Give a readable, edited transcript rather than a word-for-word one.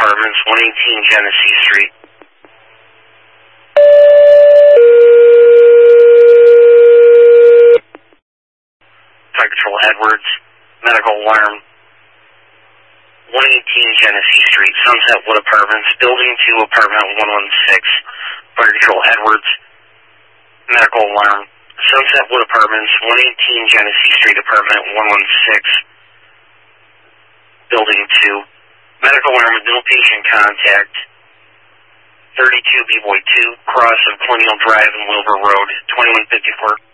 Apartments, 118 Genesee Street. Fire Control Edwards, medical alarm, 118 Genesee Street, Sunset Wood Apartments, Building 2, Apartment 116. Fire Control Edwards, medical alarm, Sunset Wood Apartments, 118 Genesee Street, Apartment 116. Building 2, medical alarm with no patient contact, 32 B-Boy 2, cross of Colonial Drive and Wilbur Road, 2154.